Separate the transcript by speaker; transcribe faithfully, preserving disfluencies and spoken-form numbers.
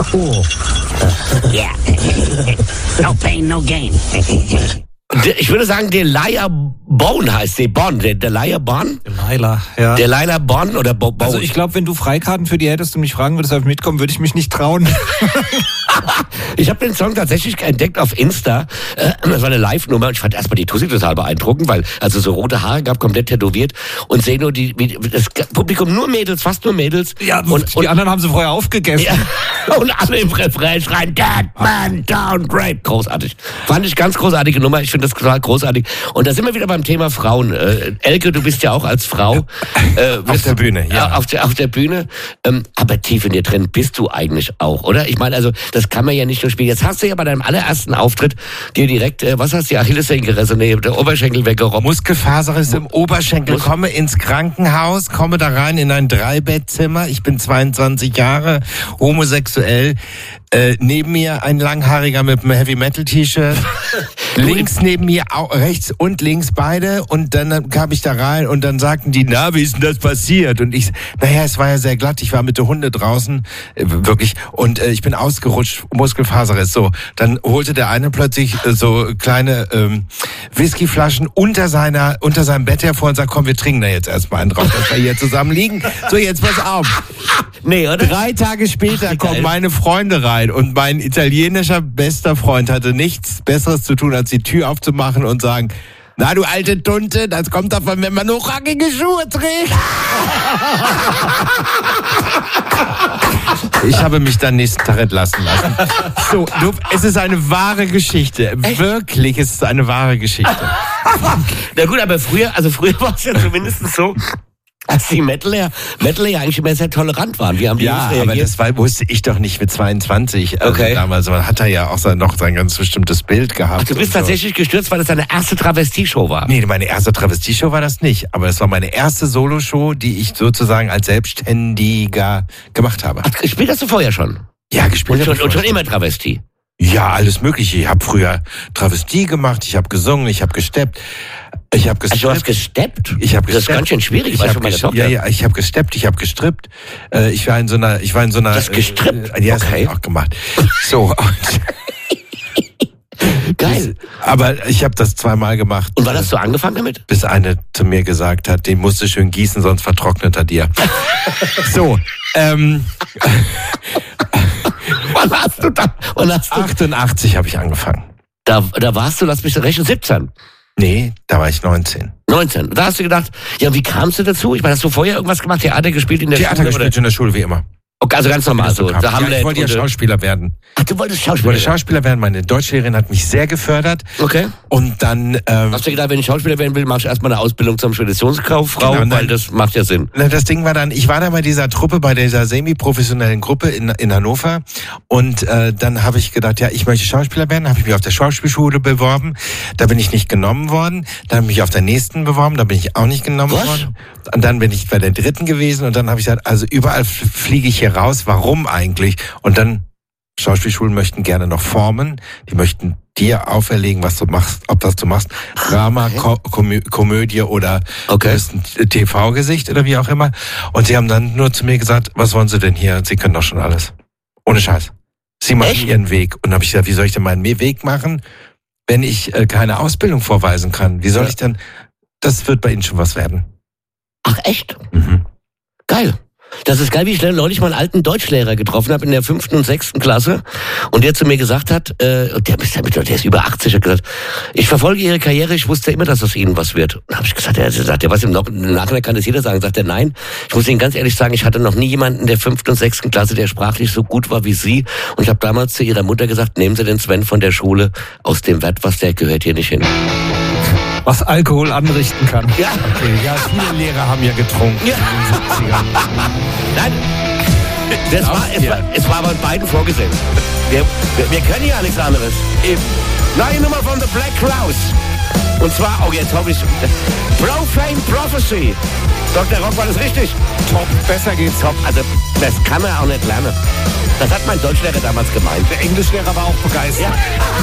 Speaker 1: Oh.
Speaker 2: Yeah. No pain, no gain. Ich würde sagen, Delilah Bone heißt sie. Bone. Delilah Bone?
Speaker 1: Delilah, ja.
Speaker 2: Delilah Bone oder Bo Bone?
Speaker 1: Also ich glaube, wenn du Freikarten für die hättest und mich fragen würdest, ob ich mitkommen, würde ich mich nicht trauen.
Speaker 2: Ich habe den Song tatsächlich entdeckt auf Insta. Das war eine Live-Nummer und ich fand erstmal die Tussi total beeindruckend, weil also so rote Haare gab, komplett tätowiert und sehe nur die, wie, das Publikum, nur Mädels, fast nur Mädels.
Speaker 1: Ja, und, und die anderen haben sie vorher aufgegessen.
Speaker 2: Ja, und alle im Refrain schreien, Dead Man Down, great. Großartig. Fand ich ganz großartige Nummer. Ich finde das total großartig. Und da sind wir wieder beim Thema Frauen. Äh, Elke, du bist ja auch als Frau. Äh,
Speaker 3: auf der Bühne, ja.
Speaker 2: Auf der, auf der Bühne. Ähm, aber tief in dir drin bist du eigentlich auch, oder? Ich meine, also, das kann man ja nicht nur spielen. Jetzt hast du ja bei deinem allerersten Auftritt dir direkt, äh, was hast du, die Achillessehne gerissen, nee, der Oberschenkel weggerobbt.
Speaker 3: Muskelfaserriss im Oberschenkel. Mus komme ins Krankenhaus, komme da rein in ein Dreibettzimmer. Ich bin zweiundzwanzig Jahre, homosexuell. Äh, neben mir ein Langhaariger mit einem Heavy-Metal-T-Shirt. Links neben mir, auch, rechts und links beide. Und dann kam ich da rein und dann sagten die, na, wie ist denn das passiert? Und ich, naja, es war ja sehr glatt. Ich war mit der Hunde draußen, äh, wirklich. Und äh, ich bin ausgerutscht, Muskelfaserriss. So, dann holte der eine plötzlich äh, so kleine ähm, Whiskyflaschen unter seiner, unter seinem Bett hervor und sagt, komm, wir trinken da jetzt erstmal einen drauf, dass wir hier zusammen liegen. So, jetzt pass auf.
Speaker 2: Nee, oder?
Speaker 3: Drei Tage später kommen meine Freunde rein. Und mein italienischer bester Freund hatte nichts Besseres zu tun, als die Tür aufzumachen und sagen, na du alte Tunte, das kommt davon, wenn man hochhackige Schuhe trägt. Ich habe mich dann nächsten Tag entlassen lassen. So, du, es ist eine wahre Geschichte. Echt? Wirklich, es ist eine wahre Geschichte.
Speaker 2: Na gut, aber früher, also früher war es ja zumindest so, dass die Metaler, Metaler ja eigentlich immer sehr tolerant waren. Wie haben die
Speaker 3: ja, aber das war, wusste ich doch nicht mit zweiundzwanzig. Also
Speaker 2: okay.
Speaker 3: Damals man hat er ja auch sein, noch sein ganz bestimmtes Bild gehabt.
Speaker 2: Ach, du bist
Speaker 3: so.
Speaker 2: tatsächlich gestürzt, weil das deine erste Travestie-Show war?
Speaker 3: Nee, meine erste Travestie-Show war das nicht. Aber es war meine erste Solo-Show, die ich sozusagen als Selbstständiger gemacht habe.
Speaker 2: Ach, gespielt hast du vorher schon?
Speaker 3: Ja, gespielt.
Speaker 2: Und schon, und schon immer Travestie?
Speaker 3: Ja, alles Mögliche. Ich habe früher Travestie gemacht, ich habe gesungen, ich habe gesteppt. Ich habe gesteppt.
Speaker 2: Also du hast gesteppt?
Speaker 3: Ich habe gesteppt.
Speaker 2: Das ist ganz schön schwierig,
Speaker 3: ich
Speaker 2: weißt du, meine Tochter.
Speaker 3: Ja, ja, ich habe gesteppt, ich habe gestrippt. Äh, ich war in so einer, ich war in so einer.
Speaker 2: Das gestrippt?
Speaker 3: Äh, ja, das
Speaker 2: okay.
Speaker 3: habe ich auch gemacht. So.
Speaker 2: Geil.
Speaker 3: Das, aber ich habe das zweimal gemacht.
Speaker 2: Und wann hast du angefangen damit?
Speaker 3: Bis eine zu mir gesagt hat, den musst du schön gießen, sonst vertrocknet er dir. So. Ähm.
Speaker 2: Wann hast du da? Wann hast du?
Speaker 3: achtundachtzig habe ich angefangen.
Speaker 2: Da, da warst du, lass mich rechnen, siebzehn.
Speaker 3: Nee, da war ich neunzehn.
Speaker 2: neunzehn. Da hast du gedacht, ja, wie kamst du dazu? Ich meine, hast du vorher irgendwas gemacht? Theater gespielt in der
Speaker 3: Theater
Speaker 2: Schule?
Speaker 3: Theater gespielt
Speaker 2: oder?
Speaker 3: in der Schule, wie immer.
Speaker 2: Okay, also ganz normal so.
Speaker 3: Da haben ja, ich wollte ja Schauspieler werden.
Speaker 2: Ach, du wolltest Schauspieler
Speaker 3: werden? Ich wollte Schauspieler werden. Meine Deutschlehrerin hat mich sehr gefördert.
Speaker 2: Okay.
Speaker 3: Und dann... Ähm,
Speaker 2: hast du gedacht, wenn ich Schauspieler werden will, machst du erstmal eine Ausbildung zum Speditionskauffrau, genau, weil das macht ja Sinn.
Speaker 3: Das Ding war dann, ich war da bei dieser Truppe, bei dieser semi-professionellen Gruppe in, in Hannover. Und äh, dann habe ich gedacht, ja, ich möchte Schauspieler werden. Habe ich mich auf der Schauspielschule beworben. Da bin ich nicht genommen worden. Dann habe ich mich auf der nächsten beworben. Da bin ich auch nicht genommen
Speaker 2: Was?
Speaker 3: worden. Und dann bin ich bei der dritten gewesen. Und dann habe ich gesagt, also überall fliege ich hier raus. Warum eigentlich? Und dann, Schauspielschulen möchten gerne noch formen. Die möchten dir auferlegen, was du machst, ob das du machst. Drama, okay. Ko Komö Komödie oder
Speaker 2: okay.
Speaker 3: du bist ein T V-Gesicht oder wie auch immer. Und sie haben dann nur zu mir gesagt, was wollen sie denn hier? Sie können doch schon alles. Ohne Scheiß. Sie machen Echt? Ihren Weg. Und dann habe ich gesagt, wie soll ich denn meinen Weg machen, wenn ich äh, keine Ausbildung vorweisen kann? Wie soll ja. ich denn, das wird bei Ihnen schon was werden.
Speaker 2: Ach echt?
Speaker 3: Mhm.
Speaker 2: Geil. Das ist geil, wie ich neulich mal einen alten Deutschlehrer getroffen habe in der fünften und sechsten Klasse und der zu mir gesagt hat, äh, der, ist, der ist über achtzig, hat gesagt, ich verfolge Ihre Karriere, ich wusste immer, dass aus Ihnen was wird. Und habe ich gesagt, er sagt, der was im Nachhinein kann das jeder sagen. Sagt er, nein, ich muss Ihnen ganz ehrlich sagen, ich hatte noch nie jemanden in der fünften und sechsten Klasse, der sprachlich so gut war wie Sie. Und ich habe damals zu Ihrer Mutter gesagt, nehmen Sie den Sven von der Schule, aus dem Wert, was der gehört hier nicht hin.
Speaker 1: Was Alkohol anrichten kann.
Speaker 2: Ja.
Speaker 3: Okay, ja, viele Lehrer haben ja getrunken
Speaker 2: ja.
Speaker 3: in den siebzigern.
Speaker 2: Nein, das war, es, war, es war bei beiden vorgesehen. Wir, wir, wir können ja nichts anderes. Eben. Neue Nummer von The Black Crowes. Und zwar, oh jetzt hoffe ich, Profane Prophecy. Doktor Rock, war das richtig?
Speaker 3: Top, besser geht's.
Speaker 2: Top, also das kann man auch nicht lernen. Das hat mein Deutschlehrer damals gemeint.
Speaker 3: Der Englischlehrer war auch begeistert.
Speaker 2: Ja.